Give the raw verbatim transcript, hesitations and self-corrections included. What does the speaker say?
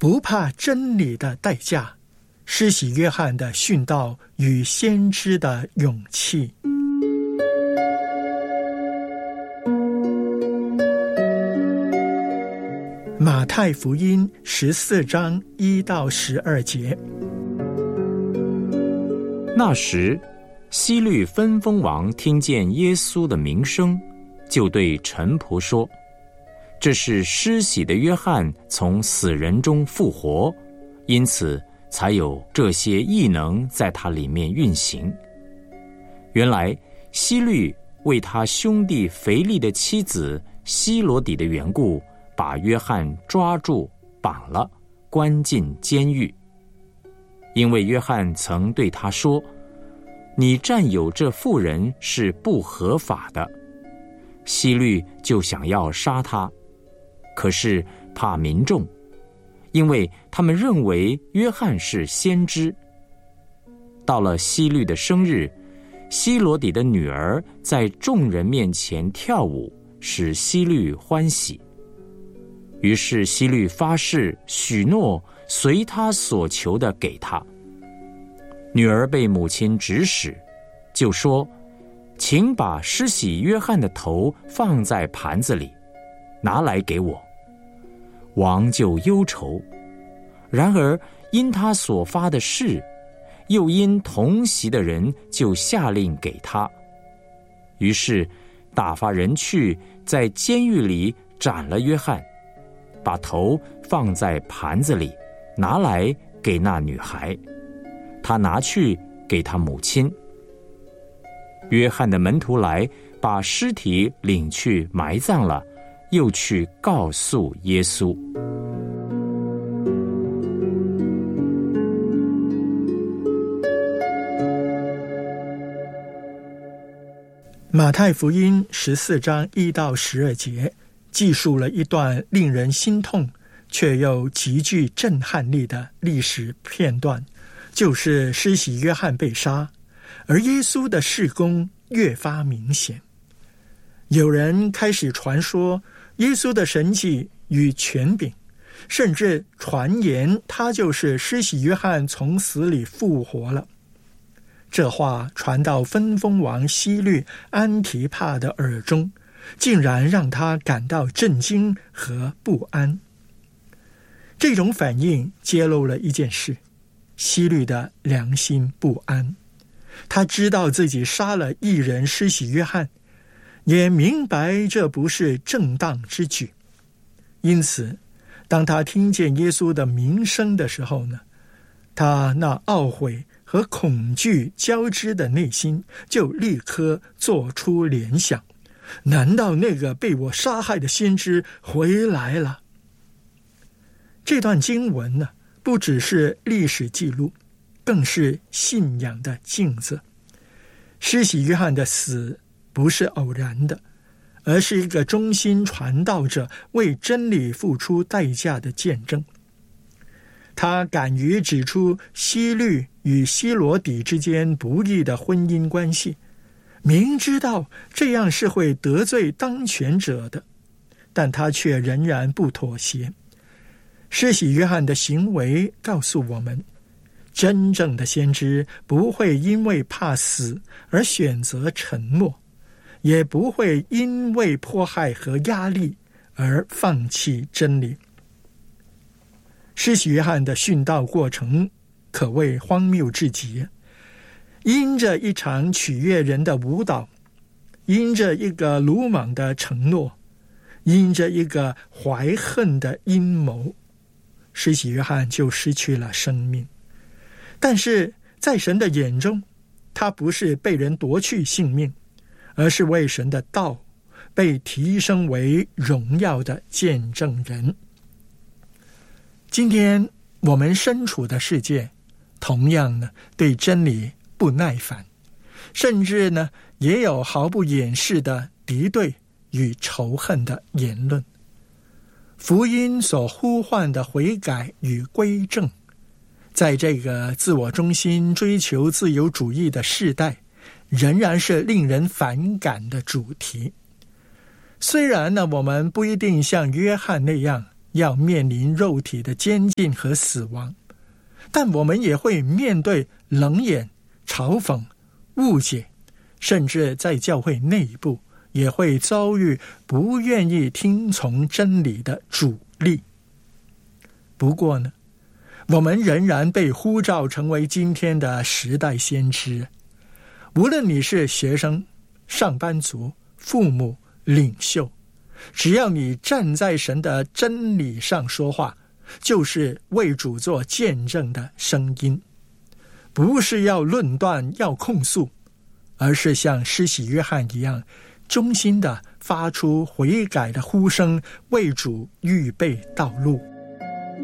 不怕真理的代价，施洗约翰的殉道与先知的勇气。马太福音十四章一到十二节。 那时，希律分封王听见耶稣的名声，就对臣仆说：“这是施洗的约翰从死人中复活，因此才有这些异能在他里面运行。”原来希律为他兄弟腓力的妻子希罗底的缘故，把约翰抓住绑了，关进监狱。因为约翰曾对他说：“你占有这妇人是不合法的。”希律就想要杀他，可是怕民众，因为他们认为约翰是先知。到了希律的生日，希罗底的女儿在众人面前跳舞，使希律欢喜。于是希律发誓许诺，随他所求的给他。女儿被母亲指使，就说：“请把施洗约翰的头放在盘子里，拿来给我。”王就忧愁，然而因他所发的誓，又因同席的人，就下令给他。于是打发人去，在监狱里斩了约翰，把头放在盘子里，拿来给那女孩，她拿去给她母亲。约翰的门徒来，把尸体领去埋葬了，又去告诉耶稣。 马太福音十四章一到十二节，记述了一段令人心痛却又极具震撼力的历史片段，就是施洗约翰被杀，而耶稣的事工越发明显。有人开始传说耶稣的神迹与权柄，甚至传言他就是施洗约翰从死里复活了。这话传到分封王希律安提帕的耳中，竟然让他感到震惊和不安。这种反应揭露了一件事：希律的良心不安。他知道自己杀了义人施洗约翰，也明白这不是正当之举。因此当他听见耶稣的名声的时候呢，他那懊悔和恐惧交织的内心就立刻做出联想：难道那个被我杀害的先知回来了？这段经文呢，不只是历史记录，更是信仰的镜子。施洗约翰的死不是偶然的，而是一个忠心传道者为真理付出代价的见证。他敢于指出希律与希罗底之间不义的婚姻关系，明知道这样是会得罪当权者的，但他却仍然不妥协。施洗约翰的行为告诉我们，真正的先知不会因为怕死而选择沉默，也不会因为迫害和压力而放弃真理。施洗约翰的殉道过程可谓荒谬至极，因着一场取悦人的舞蹈，因着一个鲁莽的承诺，因着一个怀恨的阴谋，施洗约翰就失去了生命。但是在神的眼中，他不是被人夺去性命，而是为神的道被提升为荣耀的见证人。今天我们身处的世界同样呢，对真理不耐烦，甚至呢也有毫不掩饰的敌对与仇恨的言论。福音所呼唤的悔改与归正，在这个自我中心追求自由主义的世代，仍然是令人反感的主题。虽然呢，我们不一定像约翰那样要面临肉体的监禁和死亡，但我们也会面对冷眼、嘲讽、误解，甚至在教会内部也会遭遇不愿意听从真理的阻力。不过呢，我们仍然被呼召成为今天的时代先知。无论你是学生、上班族、父母、领袖，只要你站在神的真理上说话，就是为主做见证的声音。不是要论断、要控诉，而是像施洗约翰一样，衷心地发出悔改的呼声，为主预备道路。